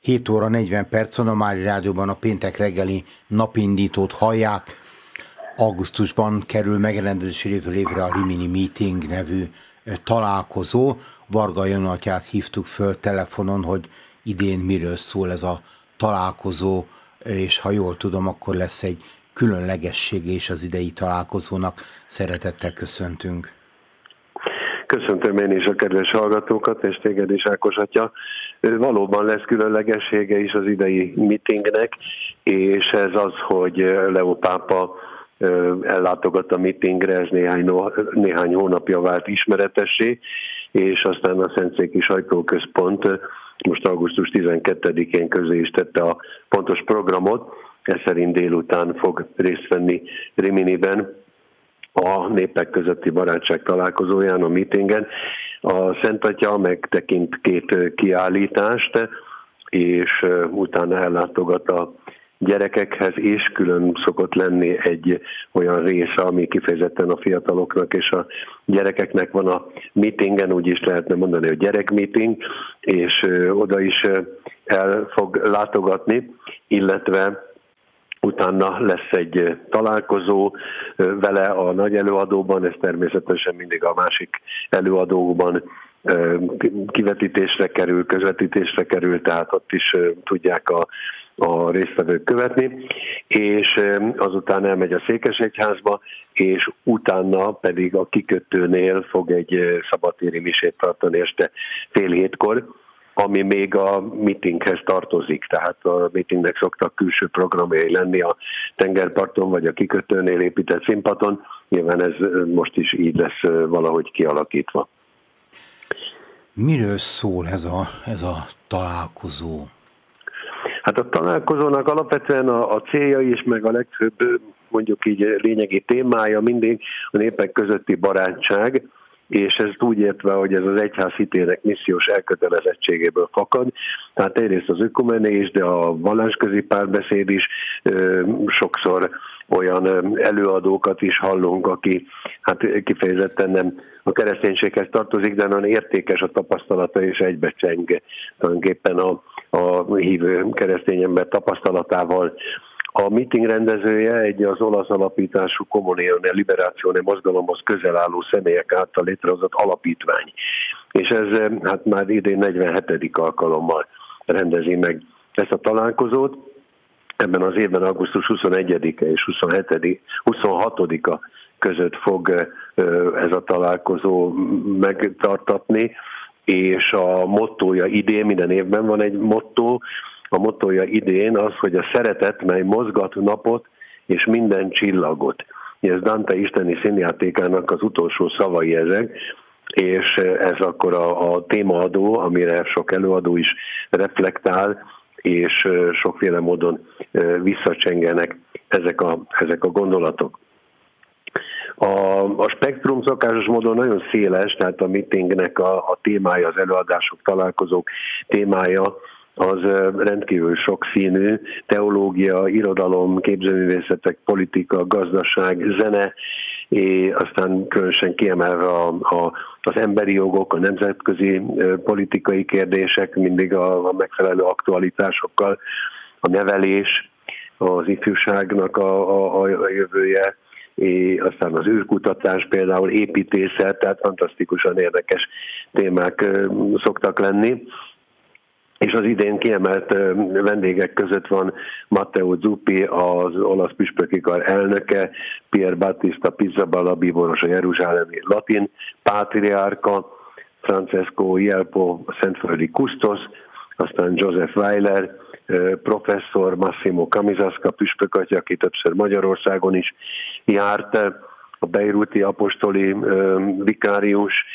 7 óra 40 percon a Mári Rádióban a péntek reggeli napindítót hallják. Augusztusban kerül megrendezésre jövő évre a Rimini Meeting nevű találkozó. Varga Jonatyát hívtuk föl telefonon, hogy idén miről szól ez a találkozó, és ha jól tudom, akkor lesz egy különlegessége is az idei találkozónak. Szeretettel köszöntünk. Köszöntöm én is a kedves hallgatókat, és téged is, Ákos atya. Valóban lesz különlegessége is az idei meetingnek, és ez az, hogy Leó pápa ellátogat a meetingre, ez néhány hónapja vált ismeretessé, és aztán a Szentszéki Sajtóközpont most augusztus 12-én közé is tette a pontos programot, ez szerint délután fog részt venni Riminiben a népek közötti barátság találkozóján, a meetingen. A Szent Atya megtekint 2 kiállítást, és utána ellátogat a gyerekekhez, és külön szokott lenni egy olyan része, ami kifejezetten a fiataloknak és a gyerekeknek van a meetingen, úgy is lehetne mondani, hogy gyerekmeeting, és oda is el fog látogatni, illetve utána lesz egy találkozó vele a nagy előadóban, ez természetesen mindig a másik előadóban kivetítésre kerül, közvetítésre kerül, tehát ott is tudják a résztvevők követni, és azután elmegy a Székesegyházba, és utána pedig a kikötőnél fog egy szabadtéri misét tartani este 6:30, ami még a meetinghez tartozik, tehát a meetingnek szoktak külső programjai lenni a tengerparton vagy a kikötőnél épített színpadon, nyilván ez most is így lesz valahogy kialakítva. Miről szól ez a találkozó? Hát a találkozónak alapvetően a célja is, meg a legfőbb, mondjuk így lényegi témája mindig a népek közötti barátság, és ezt úgy értve, hogy ez az egyház hitének missziós elkötelezettségéből fakad. Tehát egyrészt az ökumenés, de a vallásközi párbeszéd is, sokszor olyan előadókat is hallunk, aki hát kifejezetten nem a kereszténységhez tartozik, de nagyon értékes a tapasztalata, és egybecseng tulajdonképpen a hívő keresztény ember tapasztalatával. A meeting rendezője egy az olasz alapítású Comunione Liberazione mozgalomhoz közel álló személyek által létrehozott alapítvány. És ez hát már idén 47. alkalommal rendezi meg ezt a találkozót. Ebben az évben augusztus 21-e és 26-a között fog ez a találkozó megtartatni, és a mottója idén, minden évben van egy mottó, a mottója idén az, hogy a szeretet, mely mozgat napot és minden csillagot. Ez Dante isteni színjátékának az utolsó szavai ezek, és ez akkor a témaadó, amire sok előadó is reflektál, és sokféle módon visszacsengenek ezek a gondolatok. A spektrum szokásos módon nagyon széles, tehát a meetingnek a témája, az előadások, találkozók témája, az rendkívül sokszínű, teológia, irodalom, képzőművészetek, politika, gazdaság, zene, és aztán különösen kiemelve az emberi jogok, a nemzetközi politikai kérdések, mindig a megfelelő aktualitásokkal, a nevelés, az ifjúságnak a jövője, aztán az űrkutatás, például építészet, tehát fantasztikusan érdekes témák szoktak lenni. És az idén kiemelt vendégek között van Matteo Zuppi, az olasz püspöki kar elnöke, Pier Battista Pizzaballa, bíboros, a jeruzsálemi latin pátriárka, Francesco Ielpo, a szentföldi kusztosz, aztán Joseph Weiler, professzor, Massimo Camisasca püspökatya, aki többször Magyarországon is járt, a beiruti apostoli vikárius,